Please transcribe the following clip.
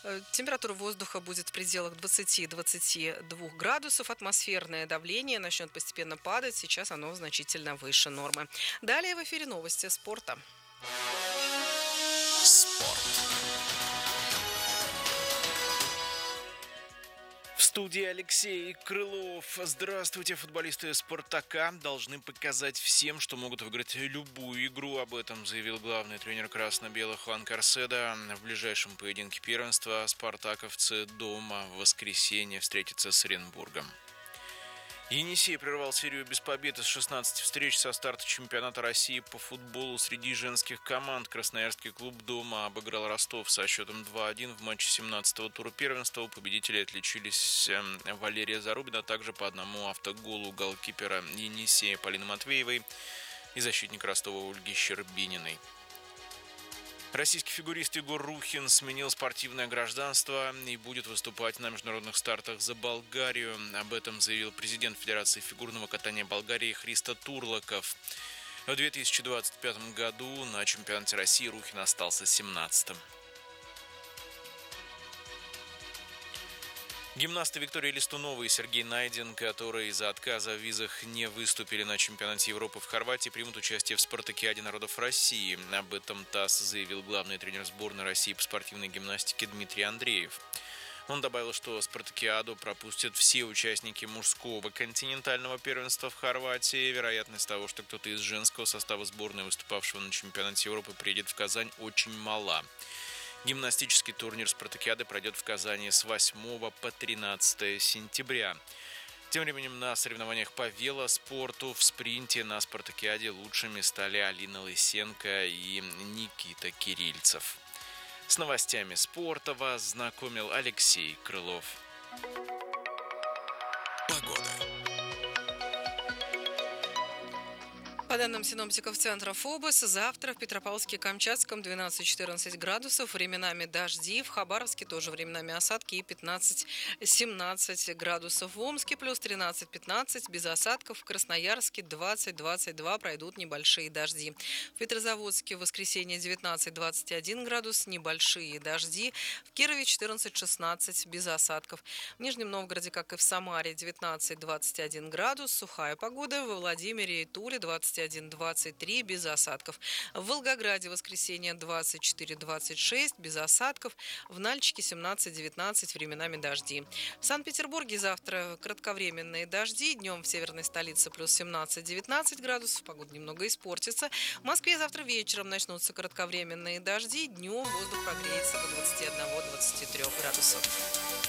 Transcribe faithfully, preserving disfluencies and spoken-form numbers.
Температура воздуха будет в пределах двадцати-двадцати двух градусов. Атмосферное давление начнет постепенно падать. Сейчас оно значительно выше нормы. Далее в эфире новости спорта. Спорт. В студии Алексей Крылов. Здравствуйте, футболисты «Спартака» должны показать всем, что могут выиграть любую игру. Об этом заявил главный тренер красно-белых Хуан Карседо. В ближайшем поединке первенства спартаковцы дома в воскресенье встретятся с Оренбургом. Енисей прервал серию без побед из шестнадцати встреч со старта чемпионата России по футболу среди женских команд. Красноярский клуб дома обыграл Ростов со счетом два-один в матче семнадцатого тура первенства. У победителей отличились Валерия Зарубина, также по одному автоголу голкипера Енисея Полины Матвеевой и защитник Ростова Ольги Щербининой. Российский фигурист Егор Рухин сменил спортивное гражданство и будет выступать на международных стартах за Болгарию. Об этом заявил президент Федерации фигурного катания Болгарии Христо Турлаков. В две тысячи двадцать пятом году на чемпионате России Рухин остался семнадцатым. Гимнасты Виктория Листунова и Сергей Найден, которые из-за отказа в визах не выступили на чемпионате Европы в Хорватии, примут участие в спартакиаде народов России. Об этом ТАСС заявил главный тренер сборной России по спортивной гимнастике Дмитрий Андреев. Он добавил, что спартакиаду пропустят все участники мужского континентального первенства в Хорватии. Вероятность того, что кто-то из женского состава сборной, выступавшего на чемпионате Европы, приедет в Казань, очень мала. Гимнастический турнир спартакиады пройдет в Казани с восьмого по тринадцатое сентября. Тем временем на соревнованиях по велоспорту в спринте на спартакиаде лучшими стали Алина Лысенко и Никита Кирильцев. С новостями спорта вас знакомил Алексей Крылов. Погода. По данным синоптиков центра ФОБОС, завтра в Петропавловске-Камчатском двенадцать-четырнадцать градусов, временами дожди, в Хабаровске тоже временами осадки и пятнадцать-семнадцать градусов. В Омске плюс тринадцать-пятнадцать, без осадков, в Красноярске двадцать-двадцать два, пройдут небольшие дожди. В Петрозаводске в воскресенье девятнадцать-двадцать один градус, небольшие дожди, в Кирове четырнадцать-шестнадцать, без осадков. В Нижнем Новгороде, как и в Самаре, девятнадцать-двадцать один градус, сухая погода, во Владимире и Туле двадцать один-двадцать три, без осадков. В Волгограде воскресенье двадцать четыре-двадцать шесть, без осадков. В Нальчике семнадцать-девятнадцать, временами дожди. В Санкт-Петербурге завтра кратковременные дожди. Днем в северной столице плюс семнадцать-девятнадцать градусов. Погода немного испортится. В Москве завтра вечером начнутся кратковременные дожди. Днем воздух прогреется до двадцати одного - двадцати трёх градусов.